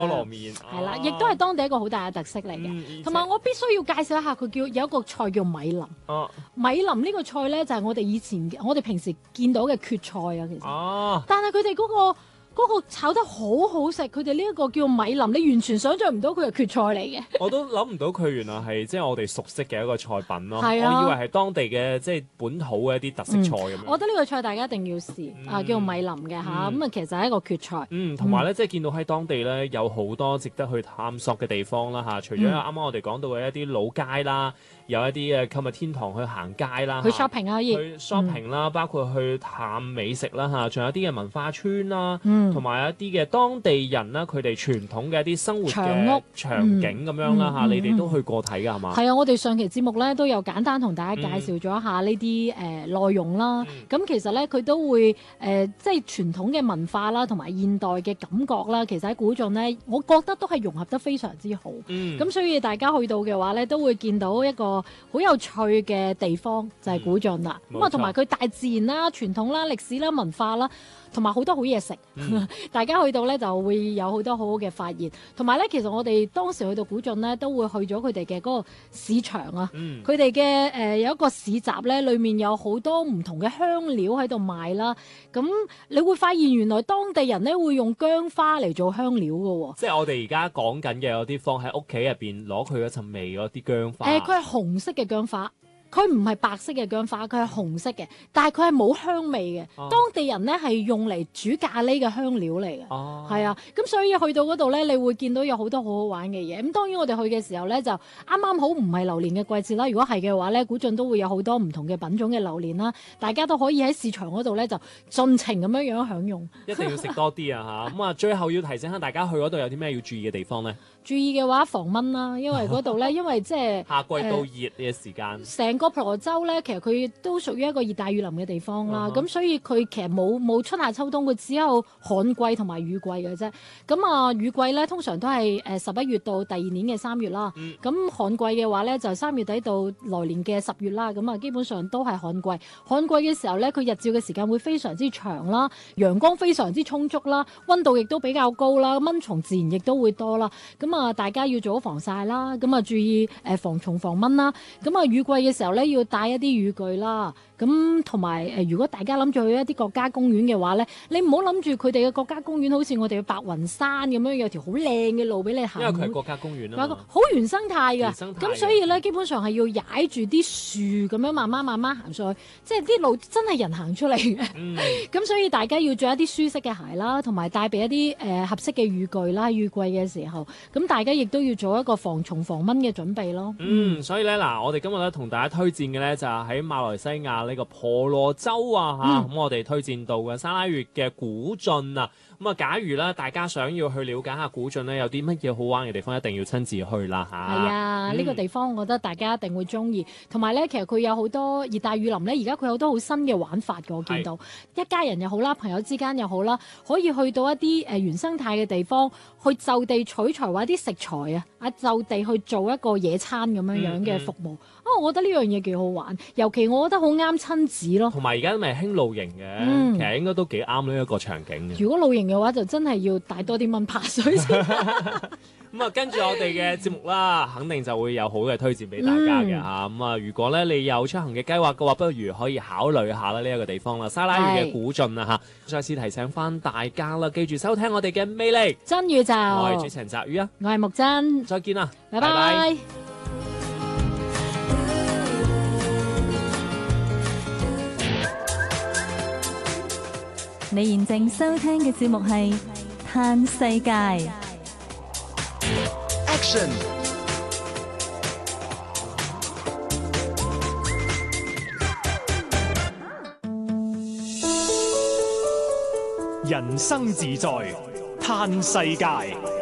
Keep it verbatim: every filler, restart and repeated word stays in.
菠蘿麵係啦，亦都係當地一個好大嘅特色嚟嘅。同埋、嗯、我必須要介紹一下，佢叫有一個菜叫米林。 哦、啊， 米林呢個菜咧就係、是、我哋以前我哋平時見到嘅蕨菜啊，其實。哦、啊。但係佢哋嗰個。嗰個炒得好好食，佢哋呢一個叫米林，你完全想像唔到佢係蕨菜嚟嘅。我都諗唔到佢原來係即係我哋熟悉嘅一個菜品咯。 係啊， 我以為係當地嘅即係本土嘅一啲特色菜咁樣、嗯。 我覺得呢個菜大家一定要試、嗯、啊，叫米林嘅嚇，咁啊、嗯、其實係一個蕨菜。 嗯，同埋咧即係見到喺當地咧有好多值得去探索嘅地方啦嚇，除咗啱啱我哋講到嘅一啲老街啦。有一啲嘅購物天堂去行街啦， 去 shopping 啊， 去 shopping 啦、嗯，包括去探美食啦嚇，仲有啲嘅文化村啦，同埋、嗯、一啲嘅當地人啦，佢哋傳統嘅一啲生活嘅長屋場景咁樣啦嚇，嗯嗯、你哋都去過睇㗎係嘛？ 係啊，我哋上期節目咧都有簡單同大家介紹咗一下呢啲誒內容啦。咁、嗯、其實咧佢都會誒、呃、即係傳統嘅文化啦，同埋現代嘅感覺啦。其實喺古晉咧，我覺得都係融合得非常之好。咁、嗯、所以大家去到嘅話咧，都會見到一個好有趣嘅地方就係、是、古晉啦，咁啊同埋佢大自然啦、傳統啦、歷史啦、文化啦，同埋好多好嘢食。嗯、大家去到咧就會有好多好好嘅發現，同埋咧其實我哋當時去到古晉咧都會去咗佢哋嘅嗰個市場啊，佢哋嘅誒有一個市集咧，裡面有好多唔同嘅香料喺度賣啦。咁你會發現原來當地人咧會用薑花嚟做香料㗎喎， 即係我哋而家講緊嘅有啲放喺屋企入邊攞佢嗰陣味嗰啲薑花。 誒，佢係紅色嘅薑花。佢唔係白色嘅薑花，佢係紅色嘅，但係佢係冇香味嘅。啊、當地人咧係用嚟煮咖喱嘅香料嚟嘅，係啊。咁所以去到嗰度咧，你會見到有好多好好玩嘅嘢。咁當然我哋去嘅時候咧，就啱啱好唔係榴蓮嘅季節啦。如果係嘅話咧，古晉都會有好多唔同嘅品種嘅榴蓮啦，大家都可以喺市場嗰度咧就盡情咁樣樣享用。 一定要食多啲啊嚇！咁啊，最後要提醒下大家去嗰度有啲咩要注意嘅地方咧？ 注意嘅話防蚊啦，因為嗰度咧，因為即係夏季到熱嘅時間， 成、呃、個婆羅洲咧，其實佢都屬於一個熱帶雨林嘅地方啦。咁、uh huh. 所以佢其實冇冇春夏秋冬，佢只有旱季同埋雨季嘅啫。咁啊，雨季咧通常都係誒十一月到第二年嘅三月啦。咁、嗯、旱季嘅話咧就三月底到來年嘅十月啦。咁啊，基本上都係旱季。旱季嘅時候咧，佢日照嘅時間會非常之長啦，陽光非常之充足啦，溫度亦都比較高啦，蚊蟲自然亦都會多啦。咁咁啊，大家要做好防曬啦，咁啊注意誒防蟲防蚊啦。咁啊，雨季嘅時候咧，要帶一啲雨具啦。咁同埋誒，如果大家諗住去一啲國家公園嘅話咧，你唔好諗住佢哋嘅國家公園好似我哋嘅白雲山咁樣有條好靚嘅路俾你行。 因為佢係國家公園啊嘛， 好原生態㗎。咁所以咧，基本上係要踩住啲樹咁樣慢慢慢慢行上去，即係啲路真係人行出嚟嘅。咁、嗯、所以大家要着一啲舒適嘅鞋啦，同埋帶備一啲誒、呃、合適嘅雨具啦。雨季嘅時候，咁大家亦都要做一個防蟲防蚊嘅準備咯。 嗯，所以咧嗱，我哋今日咧同大家推薦嘅咧就係喺馬來西亞呢個婆羅洲啊嚇，咁、嗯、我哋推薦到嘅沙拉越嘅古晉啊。咁啊，假如咧大家想要去了解下古晉咧，有啲乜嘢好玩嘅地方，一定要親自去啦嚇。係啊，呢、嗯、個地方我覺得大家一定會中意。同埋咧，其實佢有好多熱帶雨林咧，而家佢有好多好新嘅玩法嘅。我見到是一家人又好啦，朋友之間又好啦，可以去到一啲誒、呃、原生態嘅地方，去就地取材或者啲食材啊，啊就地去做一個野餐咁樣樣嘅服務。嗯嗯啊，我覺得呢樣嘢幾好玩，尤其我覺得好啱親子咯。 同埋而家咪興露營嘅，嗯、其實應該都幾啱呢一個場景嘅。 如果露營嘅話，就真係要帶多啲蚊怕水先。 咁啊，跟住我哋嘅節目啦，肯定就會有好嘅推薦俾大家嘅嚇。咁啊、嗯，如果咧你有出行嘅計劃嘅話，不如可以考慮下啦呢一個地方啦，沙拉越嘅古晉啊嚇。再次提醒翻大家啦，記住收聽我哋嘅魅力真宇宙。 我係主持人澤宇啊， 我係木真， 再見啦， 拜拜。拜拜。 你現正收聽嘅節目係《嘆世界》。 Action！ 人生自在，嘆世界。